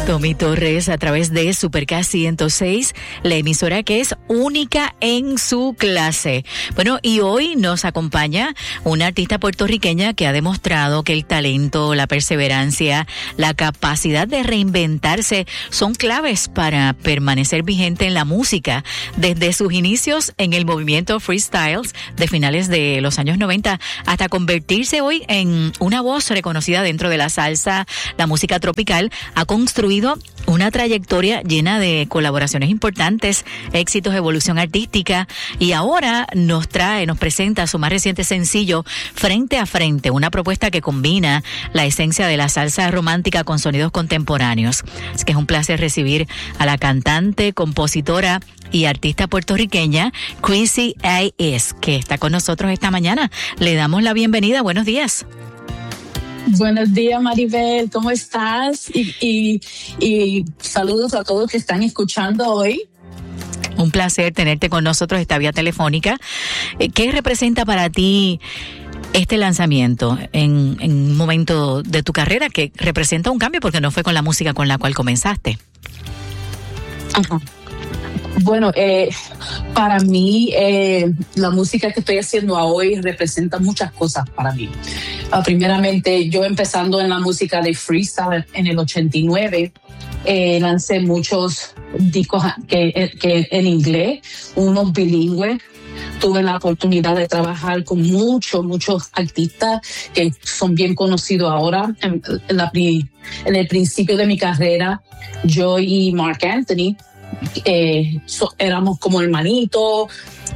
Tommy Torres a través de Supercast 106, la emisora que es única en su clase. Bueno, y hoy nos acompaña una artista puertorriqueña que ha demostrado que el talento, la perseverancia, la capacidad de reinventarse son claves para permanecer vigente en la música. Desde sus inicios en el movimiento freestyles de finales de los años 90 hasta convertirse hoy en una voz reconocida dentro de la salsa, la música tropical, ha construido una trayectoria llena de colaboraciones importantes, éxitos, evolución artística, y ahora nos presenta su más reciente sencillo, Frente a Frente, una propuesta que combina la esencia de la salsa romántica con sonidos contemporáneos. Es que es un placer recibir a la cantante, compositora y artista puertorriqueña Chrissy A.S., que está con nosotros esta mañana. Le damos la bienvenida. Buenos días. Buenos días, Maribel, ¿cómo estás? Y saludos a todos que están escuchando hoy. Un placer tenerte con nosotros esta vía telefónica. ¿Qué representa para ti este lanzamiento en un momento de tu carrera que representa un cambio porque no fue con la música con la cual comenzaste? Ajá. Bueno, para mí la música que estoy haciendo hoy representa muchas cosas para mí. Primeramente, yo empezando en la música de freestyle en el 89, lancé muchos discos que en inglés, unos bilingües. Tuve la oportunidad de trabajar con muchos artistas que son bien conocidos ahora. En el principio de mi carrera, yo y Marc Anthony éramos como hermanitos.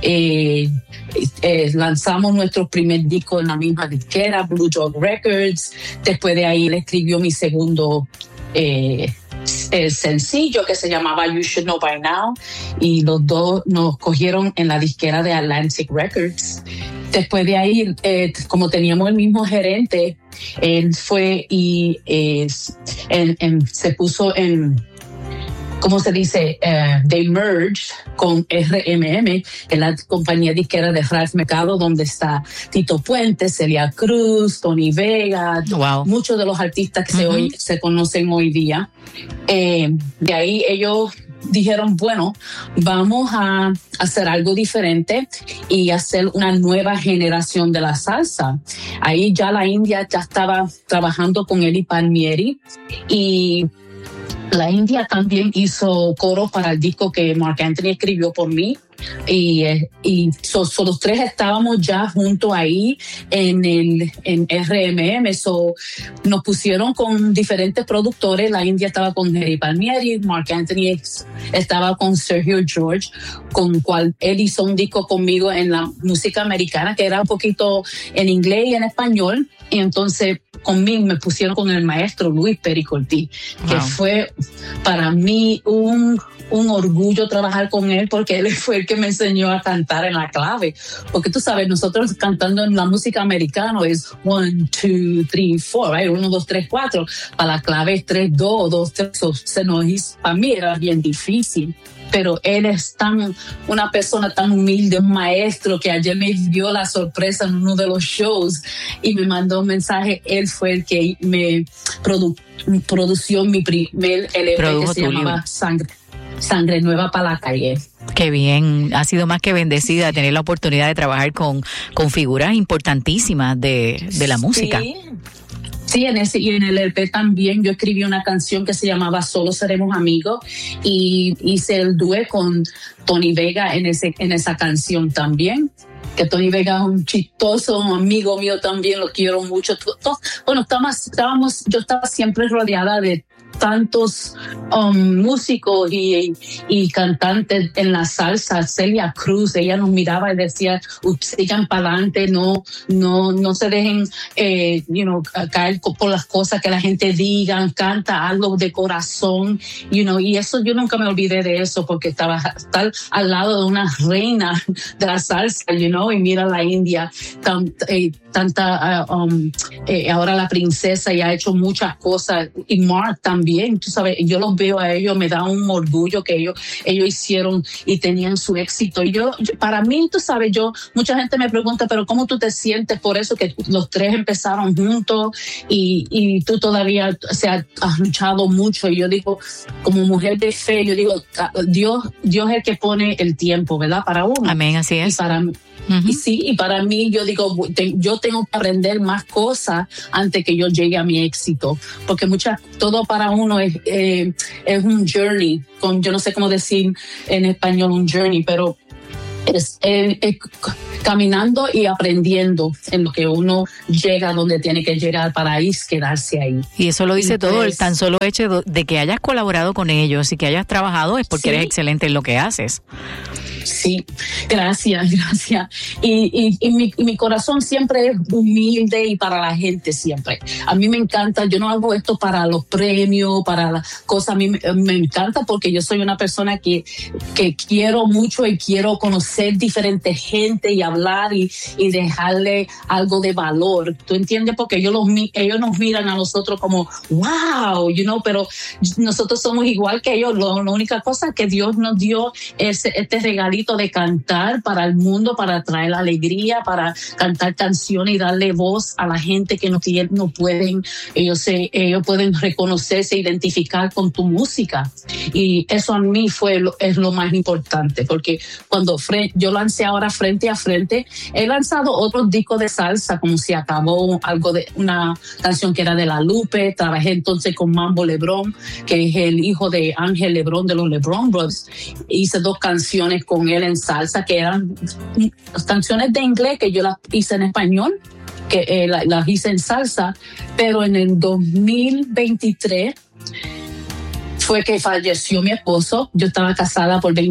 Lanzamos nuestro primer disco en la misma disquera, Blue Dog Records. Después de ahí él escribió mi segundo sencillo que se llamaba You Should Know By Now, y los dos nos cogieron en la disquera de Atlantic Records. Después de ahí, como teníamos el mismo gerente, él fue y se puso en, ¿cómo se dice? They merged con RMM, en la compañía disquera de Ralph Mercado, donde está Tito Puente, Celia Cruz, Tony Vega, wow, muchos de los artistas que se conocen hoy día. De ahí ellos dijeron, bueno, vamos a hacer algo diferente y hacer una nueva generación de la salsa. Ahí ya la India ya estaba trabajando con Eli Palmieri, y la India también hizo coros para el disco que Marc Anthony escribió por mí. Y los tres estábamos ya juntos ahí en RMM. Nos pusieron con diferentes productores. La India estaba con Jerry Palmieri, Marc Anthony estaba con Sergio George, con cual él hizo un disco conmigo en la música americana, que era un poquito en inglés y en español. Y entonces conmigo me pusieron con el maestro Luis Pericortí, que fue para mí un orgullo trabajar con él, porque él fue el que me enseñó a cantar en la clave. Porque tú sabes, nosotros cantando en la música americana es 1, 2, 3, 4, right? 1, 2, 3, 4. Para la clave es 3, 2, 2, 3. Para mí era bien difícil. Pero él es una persona tan humilde, un maestro, que ayer me dio la sorpresa en uno de los shows y me mandó un mensaje. Él fue el que me produció mi primer LP, que se llamaba Sangre Nueva para la Calle. Qué bien, ha sido más que bendecida tener la oportunidad de trabajar con figuras importantísimas de la música. Sí, en el LP también yo escribí una canción que se llamaba Solo Seremos Amigos, y hice el dúo con Tony Vega en esa canción también. Que Tony Vega es un chistoso, un amigo mío también, lo quiero mucho. Bueno, yo estaba siempre rodeada de tantos músicos y cantantes en la salsa. Celia Cruz, ella nos miraba y decía, sigan para adelante, no se dejen caer por las cosas que la gente diga, canta algo de corazón, y eso yo nunca me olvidé de eso, porque estar al lado de una reina de la salsa, y mira la India ahora la princesa y ha hecho muchas cosas, y Mark también, tú sabes, yo los veo a ellos, me da un orgullo que ellos hicieron y tenían su éxito. Y yo para mí, tú sabes, mucha gente me pregunta, pero ¿cómo tú te sientes por eso que los tres empezaron juntos y tú todavía has luchado mucho? Y yo digo, como mujer de fe, yo digo, Dios es el que pone el tiempo, ¿verdad? Para uno. Amén, así es. Y para mí, y para mí, yo digo, yo tengo que aprender más cosas antes que yo llegue a mi éxito, porque todo para uno es un journey, yo no sé cómo decir en español un journey, pero es caminando y aprendiendo en lo que uno llega donde tiene que llegar para quedarse ahí. Y eso lo dice todo, el tan solo hecho de que hayas colaborado con ellos y que hayas trabajado es porque eres excelente en lo que haces. Sí, gracias. Y mi corazón siempre es humilde y para la gente siempre. A mí me encanta, yo no hago esto para los premios, para las cosas, a mí me encanta porque yo soy una persona que quiero mucho y quiero conocer diferentes gente y hablar y dejarle algo de valor. ¿Tú entiendes? Porque ellos nos miran a nosotros como, wow, pero nosotros somos igual que ellos. La única cosa que Dios nos dio es este regalito de cantar para el mundo, para traer alegría, para cantar canciones y darle voz a la gente que no pueden, ellos pueden reconocerse, identificar con tu música. Y eso a mí es lo más importante, porque cuando yo lancé ahora Frente a Frente, he lanzado otros discos de salsa, como Si Acabó, algo de una canción que era de La Lupe. Trabajé entonces con Mambo Lebron, que es el hijo de Ángel Lebron de los Lebron Brothers. Hice 2 canciones con él en salsa, que eran canciones de inglés que yo las hice en español, que las hice en salsa, pero en el 2023 fue que falleció mi esposo. Yo estaba casada por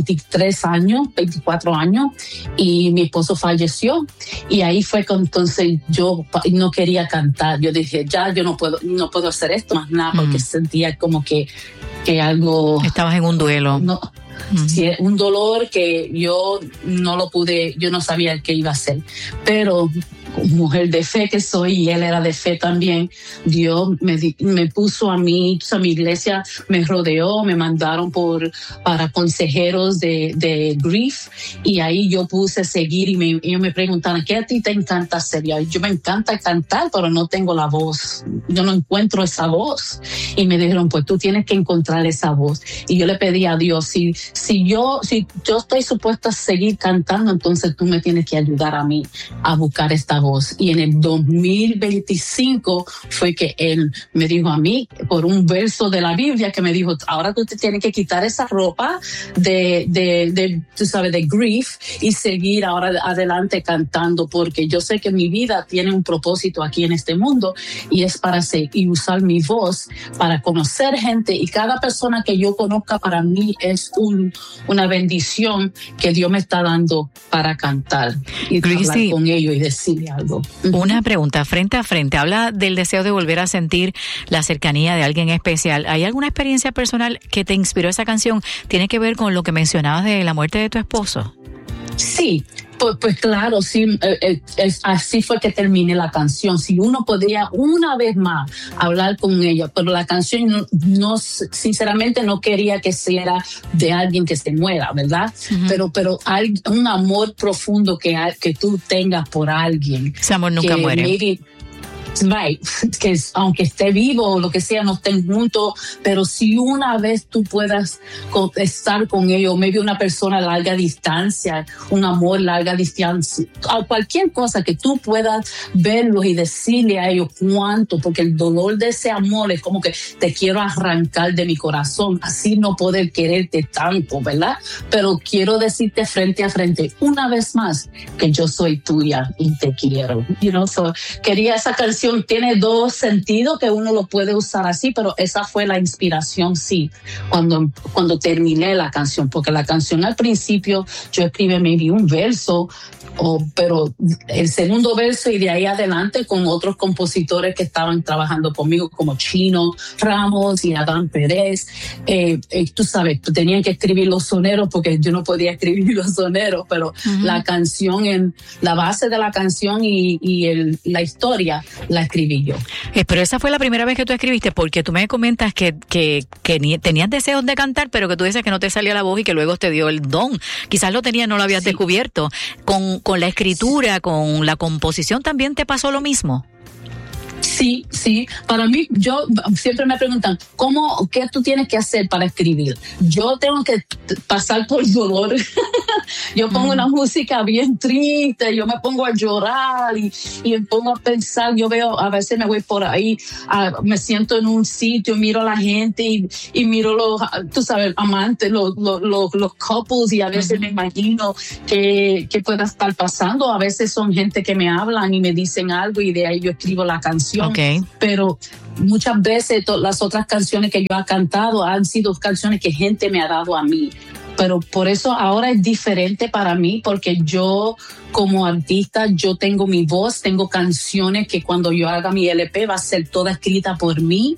24 años, y mi esposo falleció. Y ahí fue que entonces yo no quería cantar. Yo dije, yo no puedo hacer esto más nada, porque sentía como que algo... Estabas en un duelo. No, sí, un dolor que yo no sabía qué iba a hacer. Pero mujer de fe que soy, y él era de fe también, Dios me puso a mí, a mi iglesia me rodeó, me mandaron para consejeros de grief, y ahí yo puse seguir, y ellos me preguntaron, ¿qué a ti te encanta hacer? Yo me encanta cantar, pero no tengo la voz, yo no encuentro esa voz. Y me dijeron, pues tú tienes que encontrar esa voz. Y yo le pedí a Dios, si yo estoy supuesta a seguir cantando, entonces tú me tienes que ayudar a mí a buscar esta voz. Y en el 2025 fue que él me dijo a mí, por un verso de la Biblia, que me dijo, ahora tú te tienes que quitar esa ropa tú sabes, de grief, y seguir ahora adelante cantando, porque yo sé que mi vida tiene un propósito aquí en este mundo, y es para y usar mi voz para conocer gente, y cada persona que yo conozca para mí es una bendición que Dios me está dando para cantar y hablar con ellos y decirle algo. Una pregunta, Frente a Frente, habla del deseo de volver a sentir la cercanía de alguien especial. ¿Hay alguna experiencia personal que te inspiró esa canción? ¿Tiene que ver con lo que mencionabas de la muerte de tu esposo? Sí, pues claro, sí, así fue que terminé la canción. Si uno podría una vez más hablar con ella, pero la canción no sinceramente no quería que sea de alguien que se muera, ¿verdad? Uh-huh. Pero hay un amor profundo que tú tengas por alguien. Ese amor nunca muere. Right, que aunque esté vivo o lo que sea, no estén juntos, pero si una vez tú puedas estar con ellos, maybe una persona a larga distancia, un amor larga distancia, o cualquier cosa que tú puedas verlos y decirle a ellos cuánto, porque el dolor de ese amor es como que te quiero arrancar de mi corazón, así no poder quererte tanto, ¿verdad? Pero quiero decirte frente a frente una vez más que yo soy tuya y te quiero. So, quería esa canción canción tiene dos sentidos que uno lo puede usar así, pero esa fue la inspiración, sí, cuando terminé la canción, porque la canción al principio yo escribí maybe un verso, pero el segundo verso y de ahí adelante con otros compositores que estaban trabajando conmigo, como Chino Ramos y Adán Pérez, tú sabes, tenían que escribir los soneros porque yo no podía escribir los soneros, pero la canción, la base de la canción y la historia la escribí yo. Pero esa fue la primera vez que tú escribiste, porque tú me comentas que tenías deseos de cantar, pero que tú dices que no te salía la voz y que luego te dio el don. Quizás lo tenías, no lo habías descubierto. Con la escritura, con la composición, ¿también te pasó lo mismo? Sí. Para mí, yo siempre me preguntan, ¿qué tú tienes que hacer para escribir? Yo tengo que pasar por dolor. Yo pongo una música bien triste, yo me pongo a llorar y me pongo a pensar. Yo veo, a veces me voy por ahí, me siento en un sitio, miro a la gente y miro los, tú sabes, amantes, los couples, y a veces me imagino que pueda estar pasando. A veces son gente que me hablan y me dicen algo y de ahí yo escribo la canción. Okay. Pero muchas veces las otras canciones que yo he cantado han sido canciones que gente me ha dado a mí. Pero por eso ahora es diferente para mí, porque yo como artista, yo tengo mi voz, tengo canciones que cuando yo haga mi LP va a ser toda escrita por mí,